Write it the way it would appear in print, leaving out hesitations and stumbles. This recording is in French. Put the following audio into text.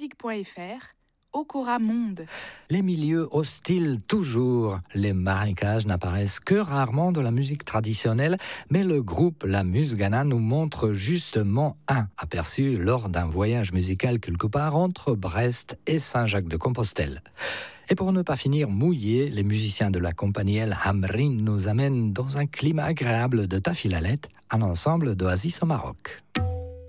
musique.fr, Okora Monde. Les milieux hostiles toujours. Les marécages n'apparaissent que rarement de la musique traditionnelle, mais le groupe La Musgana nous montre justement un aperçu lors d'un voyage musical quelque part entre Brest et Saint-Jacques-de-Compostelle. Et pour ne pas finir mouillés, les musiciens de la compagnie El Hamrin nous amènent dans un climat agréable de Tafilalet, un ensemble d'oasis au Maroc.